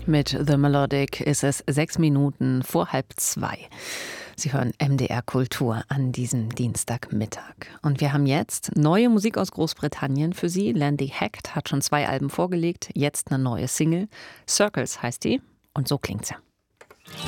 Mit The Melodic ist es 6 Minuten vor 1:30. Sie hören MDR Kultur an diesem Dienstagmittag. Und wir haben jetzt neue Musik aus Großbritannien für Sie. Landy Hecht hat schon 2 Alben vorgelegt, jetzt eine neue Single. Circles heißt die und so klingt sie.